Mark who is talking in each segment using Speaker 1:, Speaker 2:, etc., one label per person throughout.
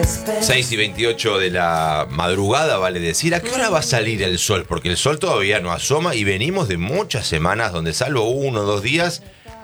Speaker 1: 6:28 de la madrugada, vale decir. ¿A qué hora va a salir el sol? Porque el sol todavía no asoma y venimos de muchas semanas donde, salvo 1 o 2 días,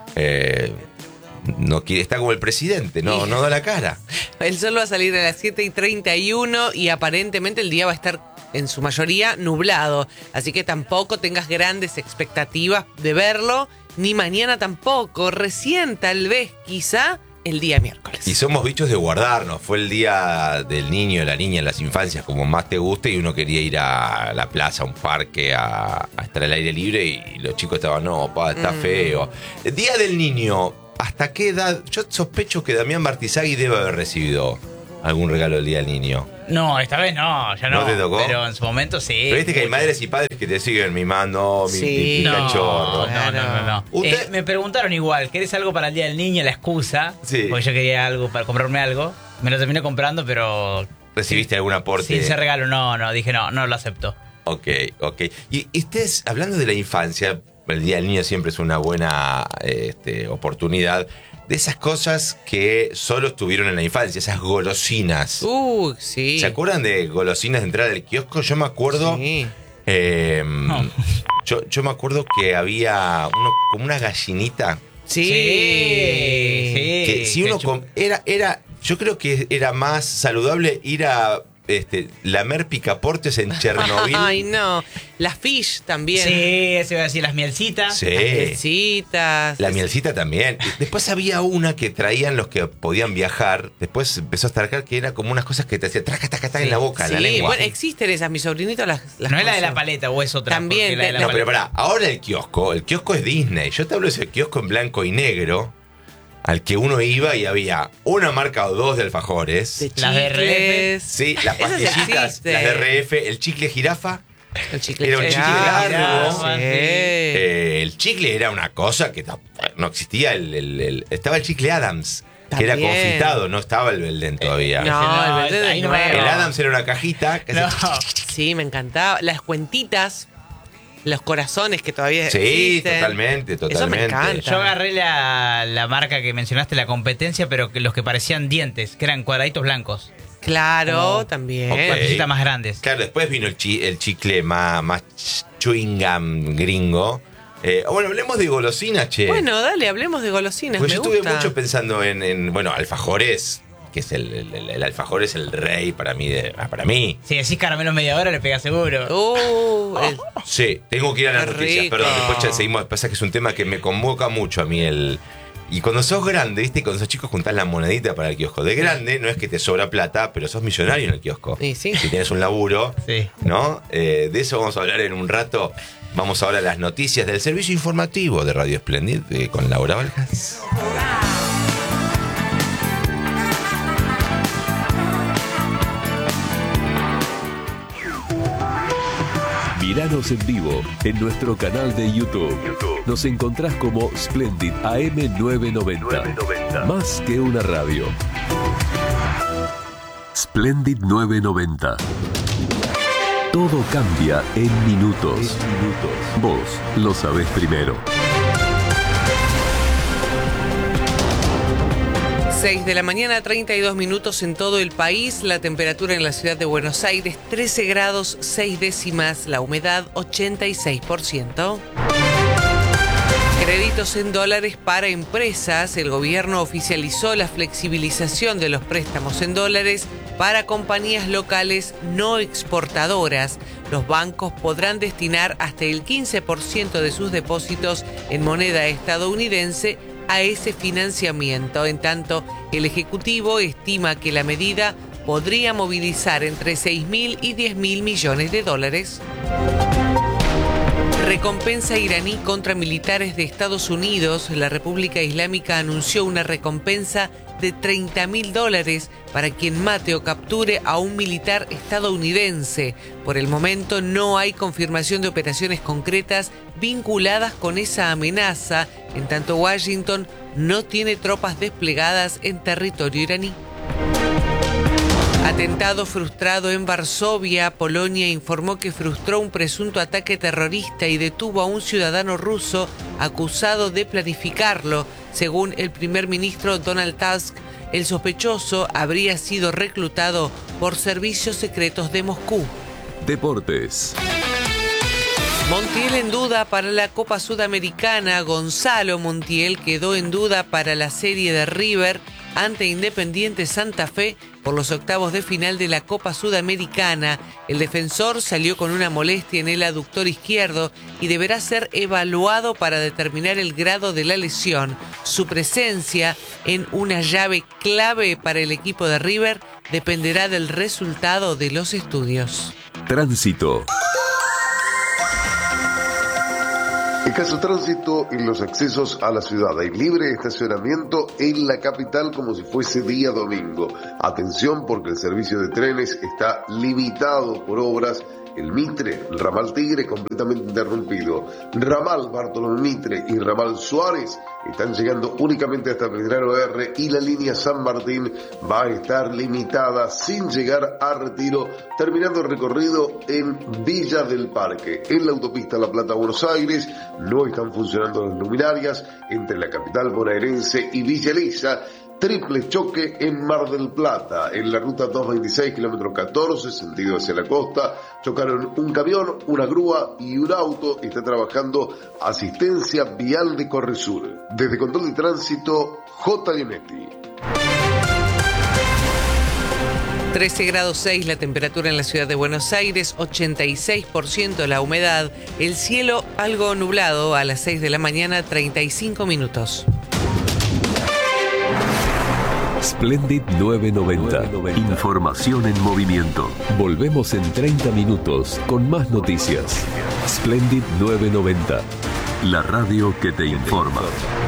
Speaker 1: no quiere, está como el presidente, no da la cara.
Speaker 2: El sol va a salir a las 7:31 y aparentemente el día va a estar en su mayoría nublado. Así que tampoco tengas grandes expectativas de verlo, ni mañana tampoco. Recién, tal vez, quizá, el día miércoles.
Speaker 1: Y somos bichos de guardarnos. Fue el día del niño, de la niña, en las infancias, como más te guste, y uno quería ir a la plaza, a un parque, a estar al aire libre, y los chicos estaban, no, pa, está feo. El día del niño, ¿hasta qué edad? Yo sospecho que Damián Bartizagui debe haber recibido algún regalo del día del niño.
Speaker 3: No, esta vez no, ya no.
Speaker 1: ¿No te tocó?
Speaker 3: Pero en su momento sí.
Speaker 1: Pero viste que hay madres y padres que te siguen mimando,
Speaker 2: Sí.
Speaker 1: mi
Speaker 3: No,
Speaker 1: cachorro.
Speaker 3: no.
Speaker 1: ¿Usted?
Speaker 3: Me preguntaron igual, ¿querés algo para el Día del Niño? La excusa.
Speaker 1: Sí.
Speaker 3: Porque yo quería algo para comprarme algo. Me lo terminé comprando, pero
Speaker 1: ¿Recibiste algún aporte?
Speaker 3: sin ese regalo no. Dije no lo acepto.
Speaker 1: Ok. Y ustedes, hablando de la infancia, el Día del Niño siempre es una buena oportunidad de esas cosas que solo estuvieron en la infancia, esas golosinas.
Speaker 2: Sí.
Speaker 1: ¿Se acuerdan de golosinas de entrar al kiosco? Yo me acuerdo.
Speaker 2: Sí.
Speaker 3: No.
Speaker 1: Yo me acuerdo que había como una gallinita.
Speaker 2: Sí.
Speaker 1: Que si uno yo creo que era más saludable ir a lamer picaportes en Chernobyl.
Speaker 2: Ay, no. Las fish también.
Speaker 3: Sí, eso iba a decir, las mielcitas.
Speaker 1: Sí.
Speaker 2: Las mielcitas.
Speaker 1: La mielcita también. Después había una que traían los que podían viajar. Después empezó a estar acá, que era como unas cosas que te hacían traca, taca, taca en la boca, en la
Speaker 2: Sí,
Speaker 1: lengua.
Speaker 2: bueno, existen esas, mi sobrinito las
Speaker 3: No es la de
Speaker 2: conoce.
Speaker 3: la paleta o es otra.
Speaker 2: También,
Speaker 3: porque la de la
Speaker 1: No,
Speaker 3: paleta.
Speaker 1: pero pará, ahora el kiosco es Disney. Yo te hablo de ese kiosco en blanco y negro, al que uno iba y había una marca o dos de alfajores.
Speaker 2: De
Speaker 3: Las de
Speaker 2: chicles.
Speaker 1: Sí, las
Speaker 2: Esas
Speaker 1: pastillitas,
Speaker 2: existen.
Speaker 1: las de RF, el chicle jirafa.
Speaker 2: El chicle
Speaker 1: Era un chicle largo.
Speaker 2: Sí.
Speaker 1: El chicle era una cosa que no existía. Estaba el chicle Adams, que era
Speaker 2: También.
Speaker 1: confitado, no estaba el Belden todavía.
Speaker 2: No, el verde
Speaker 3: ahí
Speaker 2: de
Speaker 3: no me
Speaker 2: nuevo.
Speaker 1: El Adams era una cajita que
Speaker 3: No.
Speaker 2: Sí, me encantaba. Las cuentitas, los corazones que todavía
Speaker 1: Sí,
Speaker 2: existen.
Speaker 1: totalmente.
Speaker 2: Eso me encanta.
Speaker 3: Yo agarré la marca que mencionaste, la competencia, pero que los que parecían dientes, que eran cuadraditos blancos.
Speaker 2: Claro, también.
Speaker 1: Ok.
Speaker 3: Partecitas más grandes.
Speaker 1: Claro, después vino el chicle más chewing gum gringo. Bueno, hablemos de golosinas, che.
Speaker 2: Bueno, dale, hablemos de golosinas.
Speaker 1: Pues
Speaker 2: me
Speaker 1: yo estuve
Speaker 2: gusta.
Speaker 1: mucho pensando en alfajores, que es el alfajor es el rey para mí. Para mí.
Speaker 3: Si decís caramelo media hora, le pega seguro.
Speaker 1: Sí, tengo que ir a las
Speaker 2: Qué
Speaker 1: noticias,
Speaker 2: rico.
Speaker 1: perdón, después ya seguimos. Pasa que es un tema que me convoca mucho a mí. Y cuando sos grande, ¿viste? Cuando sos chico juntás la monedita para el kiosco. De grande no es que te sobra plata, pero sos millonario en el kiosco.
Speaker 2: Sí, sí.
Speaker 1: Si tienes un laburo,
Speaker 3: Sí.
Speaker 1: ¿no? De eso vamos a hablar en un rato. Vamos ahora a las noticias del servicio informativo de Radio Splendid con Laura Valjas.
Speaker 4: Míranos en vivo en nuestro canal de YouTube. Nos encontrás como Splendid AM990. Más que una radio. Splendid 990. Todo cambia en minutos. Vos lo sabés primero.
Speaker 2: 6 de la mañana, 32 minutos en todo el país. La temperatura en la ciudad de Buenos Aires, 13 grados 6 décimas. La humedad, 86%. Créditos en dólares para empresas. El gobierno oficializó la flexibilización de los préstamos en dólares para compañías locales no exportadoras. Los bancos podrán destinar hasta el 15% de sus depósitos en moneda estadounidense a ese financiamiento. En tanto, el Ejecutivo estima que la medida podría movilizar entre 6.000 y 10.000 millones de dólares. Recompensa iraní contra militares de Estados Unidos. La República Islámica anunció una recompensa de $30.000 para quien mate o capture a un militar estadounidense. Por el momento no hay confirmación de operaciones concretas vinculadas con esa amenaza, en tanto Washington no tiene tropas desplegadas en territorio iraní. Atentado frustrado en Varsovia. Polonia informó que frustró un presunto ataque terrorista y detuvo a un ciudadano ruso acusado de planificarlo. Según el primer ministro Donald Tusk, El sospechoso habría sido reclutado por servicios secretos de Moscú.
Speaker 4: Deportes.
Speaker 2: Montiel en duda para la Copa Sudamericana. Gonzalo Montiel quedó en duda para la serie de River ante Independiente Santa Fe por los octavos de final de la Copa Sudamericana. El defensor salió con una molestia en el aductor izquierdo y deberá ser evaluado para determinar el grado de la lesión. Su presencia en una llave clave para el equipo de River dependerá del resultado de los estudios.
Speaker 4: Tránsito.
Speaker 5: Escaso tránsito en los accesos a la ciudad. Hay libre estacionamiento en la capital como si fuese día domingo. Atención porque el servicio de trenes está limitado por obras. El Mitre, el ramal Tigre completamente interrumpido. Ramal Bartolomé Mitre y ramal Suárez están llegando únicamente hasta Belgrano R y la línea San Martín va a estar limitada sin llegar a Retiro, terminando el recorrido en Villa del Parque. En la autopista La Plata-Buenos Aires no están funcionando las luminarias entre la capital bonaerense y Villa Elisa. Triple choque en Mar del Plata, en la ruta 226, kilómetro 14, sentido hacia la costa. Chocaron un camión, una grúa y un auto. Está trabajando asistencia vial de Corresur. Desde Control de Tránsito, J. Dionetti.
Speaker 2: 13 grados 6 la temperatura en la ciudad de Buenos Aires, 86% la humedad, el cielo algo nublado a las 6 de la mañana, 35 minutos.
Speaker 4: Splendid 990. Información en movimiento. Volvemos en 30 minutos con más noticias. Splendid 990. La radio que te informa.